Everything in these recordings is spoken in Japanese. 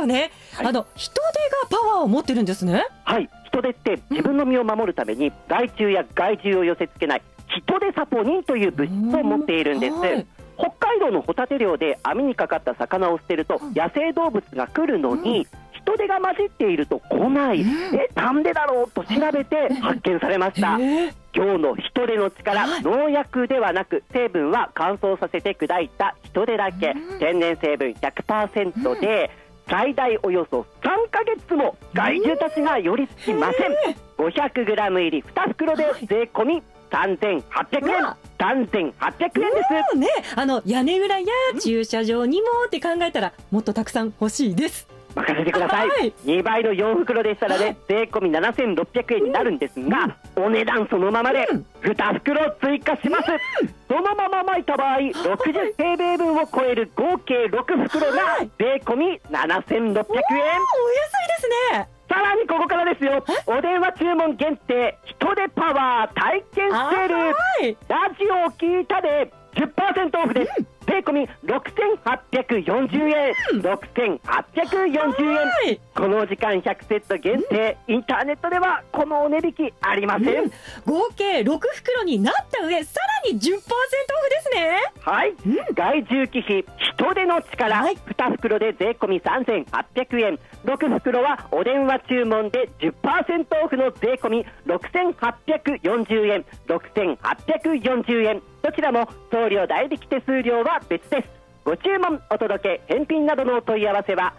よね、 はい、 人手がパワーを持ってるんですね。 はい、人手って自分の身を守るために害虫や害獣を寄せ付けない人手サポニンという物質を持っているんです。 はい、 北海道のホタテ漁で網にかかった魚を捨てると野生動物が来るのに、人手が混じっていると来ない、なんでだろうと調べて発見されました。今日の人手の力、農薬ではなく成分は乾燥させて砕いた人手だけ、天然成分 100% で、最大およそ3ヶ月も害獣たちが寄りつきません。500g 入り2袋で税込み3800円、3800円ですね。屋根裏や駐車場にもって考えたらもっとたくさん欲しいです。 任せてください、はい、2倍の4袋でしたらね、税込み7600円になるんですが、お値段そのままで2袋追加します、そのまま巻いた場合60平米分を超える合計6袋が税込み7600円、お安いですね。 さらにここからですよ、お電話注文限定人手パワー体験セール、ラジオを聞いたで 10% オフです、税込み6840円、6840円、この時間100セット限定、インターネットではこのお値引きありません、 合計6袋になった上さらに 10% オフですね。はい、 害獣忌避人手の力、2袋で税込み3800円、6袋はお電話注文で 10% オフの税込み6840円、6840円、どちらも送料代引き手数料は別です。ご注文お届け返品などのお問い合わせは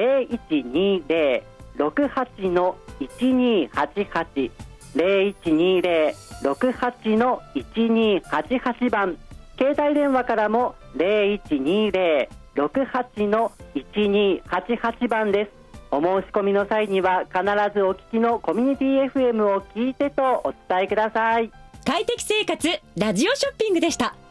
0120-68-1288 0120-68-1288 番、携帯電話からも 0120-68-1288 番です。お申し込みの際には必ずお聞きのコミュニティ FM を聞いてとお伝えください。 快適生活ラジオショッピングでした。